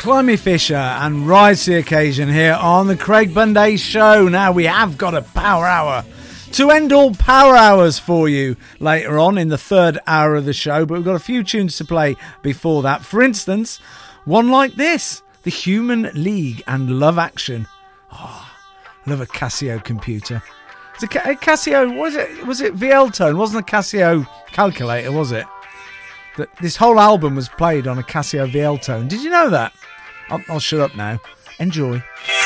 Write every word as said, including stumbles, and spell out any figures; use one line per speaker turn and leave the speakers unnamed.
Climby Fisher and Rise to the Occasion here on the Craig Bunday Show. Now we have got a power hour to end all power hours for you later on in the third hour of the show, but we've got a few tunes to play before that. For instance, one like this, The Human League and Love Action. Oh, I love a Casio computer. It's a, a Casio, was it, was it V L Tone? It wasn't a Casio calculator, was it? That this whole album was played on a Casio V L Tone. Did you know that? I'll, I'll shut up now. Enjoy.